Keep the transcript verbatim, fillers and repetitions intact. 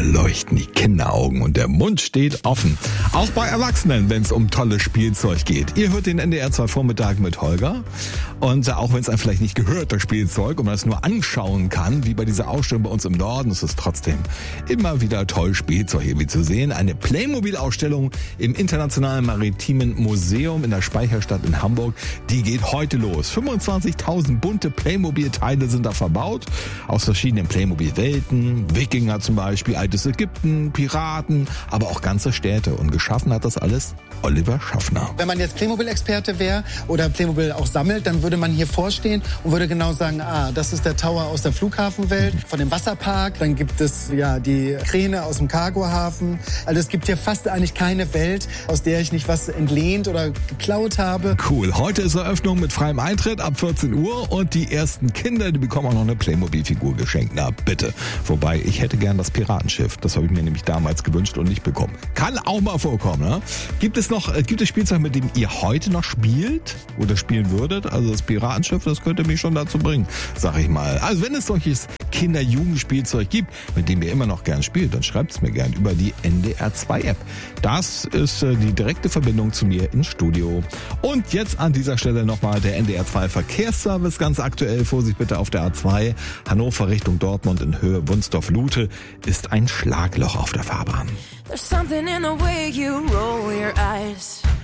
leuchten die Kinderaugen und der Mund steht offen. Auch bei Erwachsenen, wenn es um tolles Spielzeug geht. Ihr hört den N D R zwei Vormittag mit Holger. Und auch wenn es einem vielleicht nicht gehört, das Spielzeug, und man es nur anschauen kann, wie bei dieser Ausstellung bei uns im Norden, ist es trotzdem immer wieder toll, Spielzeug irgendwie zu sehen. Eine Playmobil-Ausstellung im Internationalen Maritimen Museum in der Speicherstadt in Hamburg, die geht heute los. fünfundzwanzigtausend bunte Playmobil-Teile sind da verbaut, aus verschiedenen Playmobil-Welten, Wikinger zum Beispiel, altes Ägypten, Piraten, aber auch ganze Städte. Und geschaffen hat das alles Oliver Schaffner. Wenn man jetzt Playmobil-Experte wäre oder Playmobil auch sammelt, dann würde man hier vorstehen und würde genau sagen, ah, das ist der Tower aus der Flughafenwelt, von dem Wasserpark. Dann gibt es ja die Kräne aus dem Cargohafen. Also es gibt hier fast eigentlich keine Welt, aus der ich nicht was entlehnt oder geklaut habe. Cool. Heute ist Eröffnung mit freiem Eintritt ab vierzehn Uhr und die ersten Kinder, die bekommen auch noch eine Playmobil-Figur geschenkt. Na bitte. Wobei, ich hätte gern das Piratenschiff. Das habe ich mir nämlich damals gewünscht und nicht bekommen. Kann auch mal vorkommen, ne? Gibt es noch, gibt es Spielzeug, mit dem ihr heute noch spielt oder spielen würdet? Also das Piratenschiff, das könnte mich schon dazu bringen, sag ich mal. Also wenn es solches Kinder-Jugendspielzeug gibt, mit dem ihr immer noch gern spielt, dann schreibt es mir gern über die N D R zwei App. Das ist äh, die direkte Verbindung zu mir ins Studio. Und jetzt an dieser Stelle nochmal der N D R zwei Verkehrsservice, ganz aktuell. Vorsicht bitte auf der A zwei. Hannover Richtung Dortmund in Höhe Wunsdorf-Lute ist ein Schlagloch auf der Fahrbahn. There's something in the way you roll your eyes.